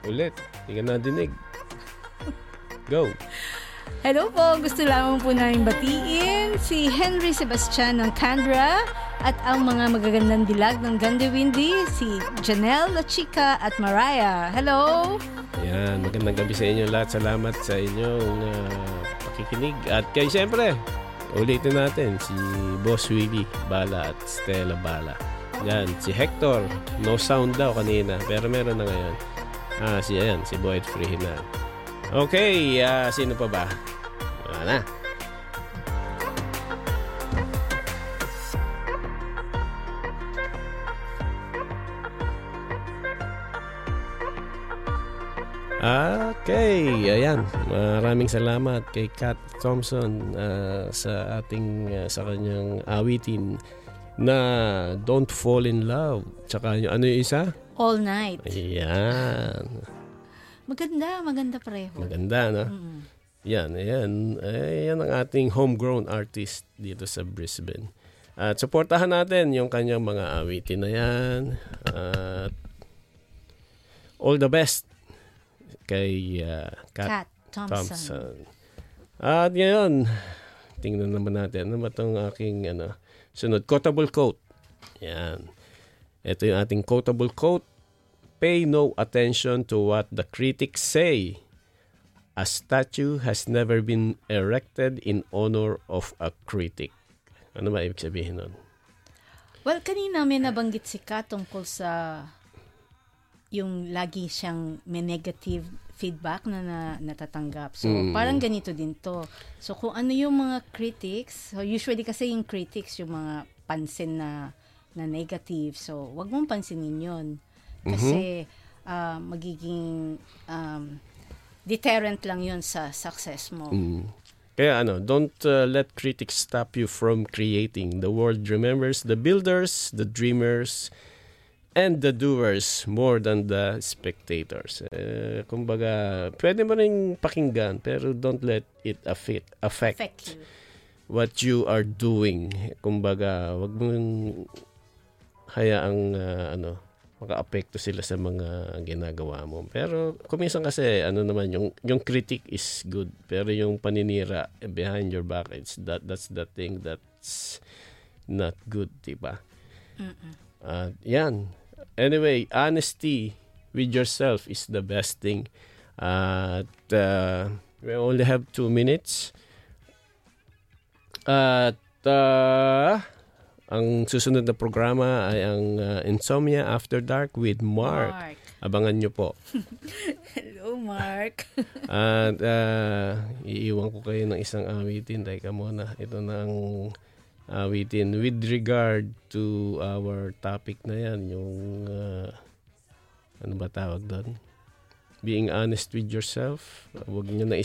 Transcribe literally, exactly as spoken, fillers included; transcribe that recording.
Ulit. Hindi ka nadinig. Go. Hello po. Gusto lamang po namin batiin si Henry Sebastian ng Canberra at ang mga magagandang dilag ng Gandhi Windy, si Janelle La Chica at Mariah. Hello. Yan. Magandang gabi sa inyo lahat. Salamat sa inyong uh, pakikinig. At kayo siyempre, ulitin natin si Boss Willie Bala at Stella Bala. Yan. Si Hector. No sound daw kanina. Pero meron na ngayon. Ah, si ayan. Si Boyd Freehina. Okay, uh, sino pa ba? Wala na. Okay, ayan. Maraming salamat kay Kat Thompson uh, sa ating uh, sa kanyang awitin na Don't Fall in Love. Tsaka ano yung isa? All Night. Ayan. Maganda, maganda pareho. Maganda, no? Mm-hmm. Yan, ayan. Ayan ang ating homegrown artist dito sa Brisbane. At supportahan natin yung kanyang mga awitin na yan. At all the best kay uh, Kat, Kat Thompson. Thompson. At ngayon, tingnan naman natin ano ba itong aking ano, sunod, quotable quote. Yan. Ito yung ating quotable quote. Pay no attention to what the critics say. A statue has never been erected in honor of a critic. Ano ba ibig sabihin nun? Well, kanina may nabanggit si Kat tungkol sa yung lagi siyang may negative feedback na, na natatanggap. So, mm. parang ganito din to. So, kung ano yung mga critics, so usually kasi yung critics, yung mga pansin na, na negative. So, wag mong pansinin yun. Kasi mm-hmm. uh, magiging um, deterrent lang yun sa success mo. Mm. Kaya ano, don't uh, let critics stop you from creating. The world remembers the builders, the dreamers, and the doers more than the spectators. Uh, kumbaga, pwede mo rin pakinggan, pero don't let it affect, affect, affect you. What you are doing. Kumbaga, wag mong hayaang uh, ano, maka-apekto sila sa mga ginagawa mo. Pero kuminsan kasi ano naman yung yung critic is good, pero yung paninira behind your back, it's that that's the thing that's not good, diba? Uh, yan. Anyway, honesty with yourself is the best thing. At uh, we only have two minutes. At uh, ang susunod na programa ay ang uh, Insomnia After Dark with Mark. Mark. Abangan nyo po. Hello, Mark. At uh, iiwan ko kayo ng isang awitin. Teka muna. Ito na ang awitin with regard to our topic na yan. Yung, uh, ano ba tawag doon? Being honest with yourself. Huwag nyo na